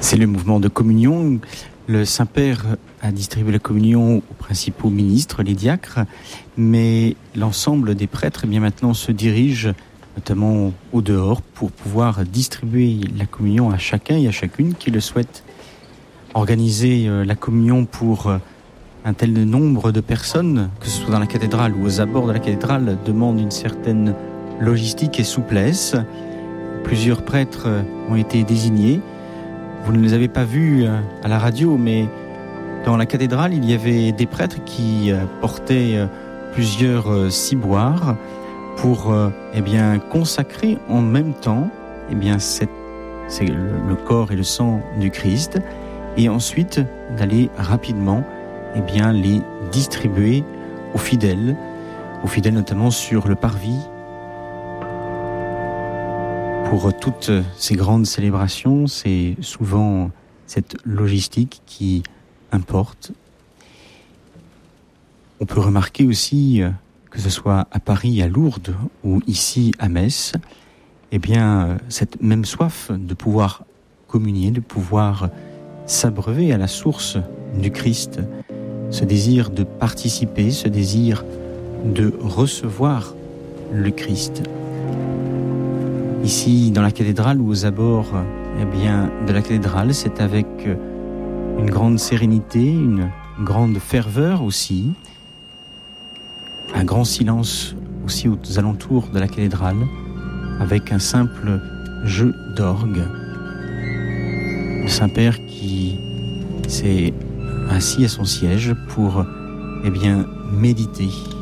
C'est le mouvement de communion. Le Saint-Père a distribué la communion aux principaux ministres, les diacres, mais l'ensemble des prêtres, eh bien maintenant, se dirigent notamment au dehors pour pouvoir distribuer la communion à chacun et à chacune qui le souhaite. Organiser la communion pour un tel nombre de personnes, que ce soit dans la cathédrale ou aux abords de la cathédrale, demande une certaine logistique et souplesse. Plusieurs prêtres ont été désignés. Vous ne les avez pas vus à la radio, mais dans la cathédrale, il y avait des prêtres qui portaient plusieurs ciboires pour consacrer en même temps c'est le corps et le sang du Christ, et ensuite d'aller rapidement les distribuer aux fidèles notamment sur le parvis. Pour toutes ces grandes célébrations, c'est souvent cette logistique qui importe. On peut remarquer aussi, que ce soit à Paris, à Lourdes ou ici à Metz, cette même soif de pouvoir communier, de pouvoir s'abreuver à la source du Christ, ce désir de participer, ce désir de recevoir le Christ. Ici, dans la cathédrale ou aux abords de la cathédrale, c'est avec une grande sérénité, une grande ferveur aussi, un grand silence aussi aux alentours de la cathédrale, avec un simple jeu d'orgue. Le Saint-Père qui s'est assis à son siège pour méditer